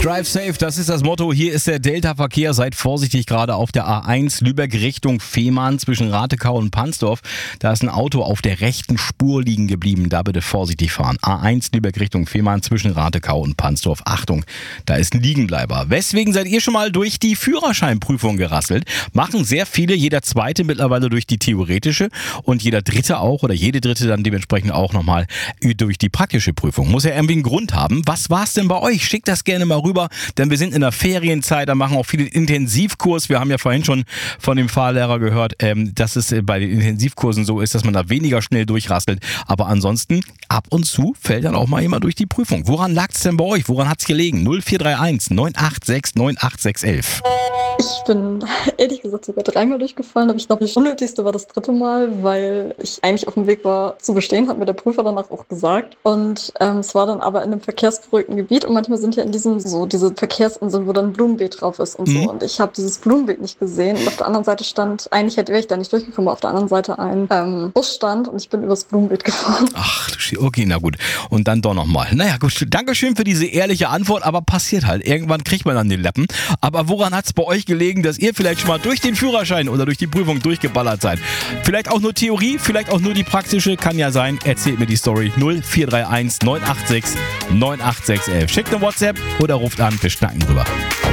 Drive safe, das ist das Motto. Hier ist der Delta-Verkehr. Seid vorsichtig, gerade auf der A1 Lübeck Richtung Fehmarn zwischen Ratekau und Pansdorf. Da ist ein Auto auf der rechten Spur liegen geblieben. Da bitte vorsichtig fahren. A1 Lübeck Richtung Fehmarn zwischen Ratekau und Pansdorf. Achtung, da ist ein Liegenbleiber. Weswegen seid ihr schon mal durch die Führerscheinprüfung gerasselt? Machen sehr viele, jeder Zweite mittlerweile durch die theoretische und jeder Dritte auch oder jede Dritte dann dementsprechend auch nochmal durch die praktische Prüfung. Muss ja irgendwie einen Grund haben. Was war's denn bei euch? Schickt das gerne mal rüber, denn wir sind in der Ferienzeit, da machen auch viele Intensivkurs. Wir haben ja vorhin schon von dem Fahrlehrer gehört, dass es bei den Intensivkursen so ist, dass man da weniger schnell durchrasselt. Aber ansonsten, ab und zu fällt dann auch mal jemand durch die Prüfung. Woran lag es denn bei euch? Woran hat es gelegen? 0431 986 98611. Ich bin ehrlich gesagt sogar 3-mal durchgefallen, aber ich glaube, das Unnötigste war das 3. Mal, weil ich eigentlich auf dem Weg war zu bestehen, hat mir der Prüfer danach auch gesagt. Und es war dann aber in einem verkehrsberuhigten Gebiet und manchmal sind ja in diesem so diese Verkehrsinseln, wo dann ein Blumenbeet drauf ist und so. Und ich habe dieses Blumenbeet nicht gesehen und auf der anderen Seite stand, eigentlich wäre ich da nicht durchgekommen, aber auf der anderen Seite ein Bus stand und ich bin übers Blumenbeet gefahren. Ach, okay, na gut. Und dann doch nochmal. Naja, gut, Dankeschön für diese ehrliche Antwort, aber passiert halt. Irgendwann kriegt man dann den Lappen. Aber woran hat es bei euch gelegen, dass ihr vielleicht schon mal durch den Führerschein oder durch die Prüfung durchgeballert seid? Vielleicht auch nur Theorie, vielleicht auch nur die praktische, kann ja sein. Erzählt mir die Story 0431 986 98611. Schickt eine WhatsApp oder ruft an, wir schnacken drüber.